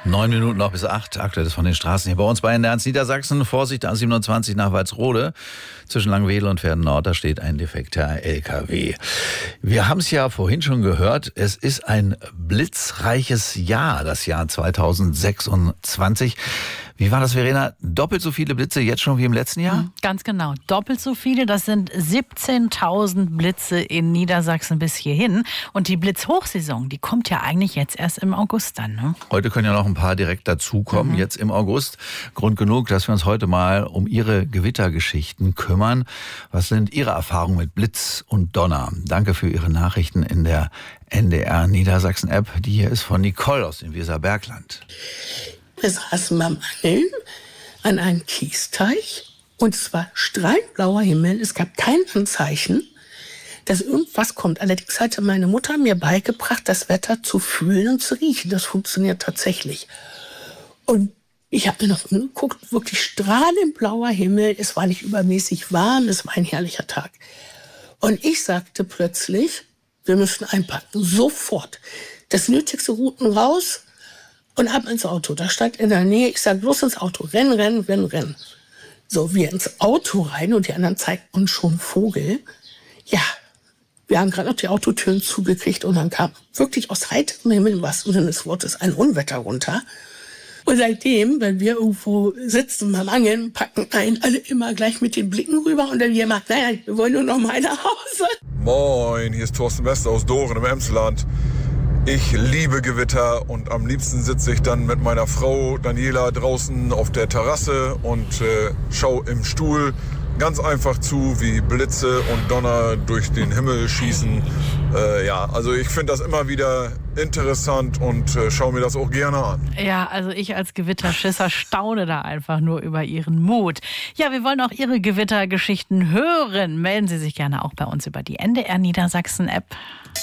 9 Minuten noch bis 8. Aktuelles von den Straßen hier bei uns bei NDR Niedersachsen. Vorsicht, A27 nach Walsrode. Zwischen Langwedel und Pferden-Nord, da steht ein defekter LKW. Wir haben es ja vorhin schon gehört, es ist ein blitzreiches Jahr, das Jahr 2026. Wie war das, Verena? Doppelt so viele Blitze jetzt schon wie im letzten Jahr? Ganz genau, doppelt so viele. Das sind 17.000 Blitze in Niedersachsen bis hierhin. Und die Blitzhochsaison, die kommt ja eigentlich jetzt erst im August dann, ne? Heute können ja noch ein paar direkt dazukommen, jetzt im August. Grund genug, dass wir uns heute mal um Ihre Gewittergeschichten kümmern. Was sind Ihre Erfahrungen mit Blitz und Donner? Danke für Ihre Nachrichten in der NDR Niedersachsen App. Die hier ist von Nicole aus dem Weserbergland. Wir saßen beim Angeln an einem Kiesteich und es war strahlend blauer Himmel. Es gab kein Anzeichen, dass irgendwas kommt. Allerdings hatte meine Mutter mir beigebracht, das Wetter zu fühlen und zu riechen. Das funktioniert tatsächlich. Und ich habe mir noch geguckt, wirklich strahlend blauer Himmel. Es war nicht übermäßig warm, es war ein herrlicher Tag. Und ich sagte plötzlich, wir müssen einpacken, sofort. Das Nötigste, Routen raus und ab ins Auto. Da stand in der Nähe, ich sage, los ins Auto, rennen. So, wir ins Auto rein und die anderen zeigten uns schon Vogel. Ja, wir haben gerade noch die Autotüren zugekriegt und dann kam wirklich aus heiterem Himmel, im wahrsten Sinne des Wortes, ein Unwetter runter. Und seitdem, wenn wir irgendwo sitzen beim Angeln, packen einen alle immer gleich mit den Blicken rüber und dann jemand, naja, wir wollen nur noch mal nach Hause. Moin, hier ist Thorsten Wester aus Doren im Emsland. Ich liebe Gewitter und am liebsten sitze ich dann mit meiner Frau Daniela draußen auf der Terrasse und schaue im Stuhl ganz einfach zu, wie Blitze und Donner durch den Himmel schießen. Also ich finde das immer wieder interessant und schaue mir das auch gerne an. Ja, also ich als Gewitterschisser staune da einfach nur über Ihren Mut. Ja, wir wollen auch Ihre Gewittergeschichten hören. Melden Sie sich gerne auch bei uns über die NDR Niedersachsen App.